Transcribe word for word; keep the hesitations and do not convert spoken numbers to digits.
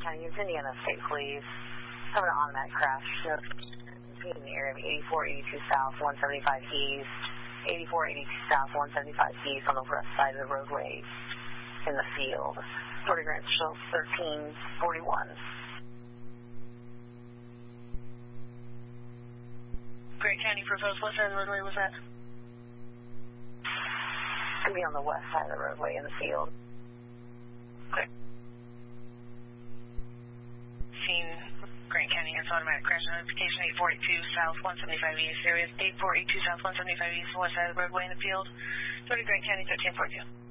County, it's Indiana State Police. Having an automatic crash in the area of eighty-four eighty-two South, one seventy-five East, eighty-four eighty-two South, one seventy-five East on the west side of the roadway in the field. Florida Grant shows thirteen forty-one. Grant County proposed, what side of the roadway was that? It's going to be on the west side of the roadway in the field. Okay. Seen Grant County has automatic crash notification eight four eight two South, one seventy-five East, area eight four eight two South, one seventy-five East, west side of the roadway in the field. Florida Grant County, thirteen forty-two.